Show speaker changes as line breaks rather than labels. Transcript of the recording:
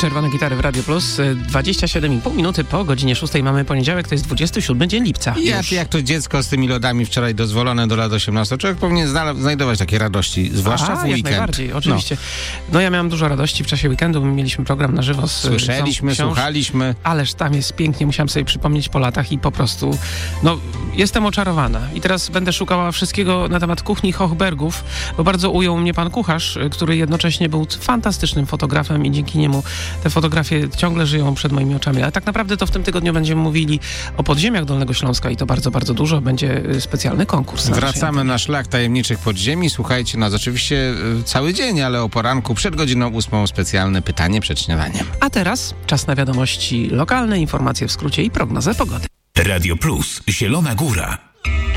Czerwone gitary w Radio Plus. 27,5 minuty po godzinie 6 mamy poniedziałek, to jest 27 dzień lipca.
Jak to dziecko z tymi lodami wczoraj dozwolone do lat 18. Człowiek powinien znajdować takie radości, zwłaszcza w weekend.
Jak najbardziej, oczywiście. No ja miałem dużo radości w czasie weekendu, mieliśmy program na żywo.
Słyszeliśmy, słuchaliśmy.
Ależ tam jest pięknie, musiałem sobie przypomnieć po latach i po prostu, jestem oczarowana. I teraz będę szukała wszystkiego na temat kuchni Hochbergów, bo bardzo ujął mnie pan kucharz, który jednocześnie był fantastycznym fotografem i dzięki niemu te fotografie ciągle żyją przed moimi oczami. Ale tak naprawdę to w tym tygodniu będziemy mówili o podziemiach Dolnego Śląska i to bardzo, bardzo dużo. Będzie specjalny konkurs.
Wracamy na szlak tajemniczych podziemi. Słuchajcie nas oczywiście cały dzień, ale o poranku przed godziną 8 specjalne pytanie przed śniadaniem.
A teraz czas na wiadomości lokalne, informacje w skrócie i prognozę pogody.
Radio Plus, Zielona Góra.